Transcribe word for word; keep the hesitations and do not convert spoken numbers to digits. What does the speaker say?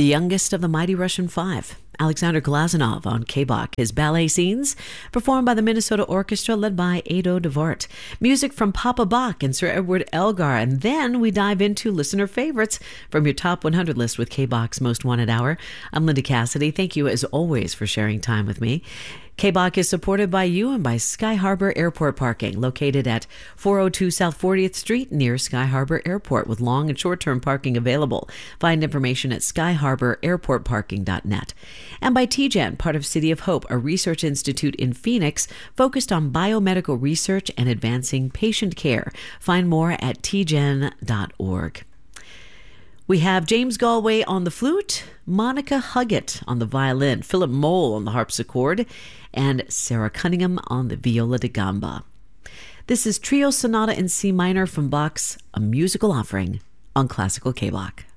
The youngest of the mighty Russian Five, Alexander Glazunov on K B O K. His ballet scenes performed by the Minnesota Orchestra led by Ado DeVort. Music from Papa Bach and Sir Edward Elgar. And then we dive into listener favorites from your top one hundred list with K B O K's Most Wanted Hour. I'm Linda Cassidy. Thank you as always for sharing time with me. K B O K is supported by you and by Sky Harbor Airport Parking, located at four oh two South fortieth Street near Sky Harbor Airport, with long and short-term parking available. Find information at sky harbor airport parking dot net. And by T G E N, part of City of Hope, a research institute in Phoenix focused on biomedical research and advancing patient care. Find more at t gen dot org. We have James Galway on the flute, Monica Huggett on the violin, Philip Mole on the harpsichord, and Sarah Cunningham on the viola da gamba. This is Trio Sonata in C minor from Bach's A Musical Offering on Classical K B O K.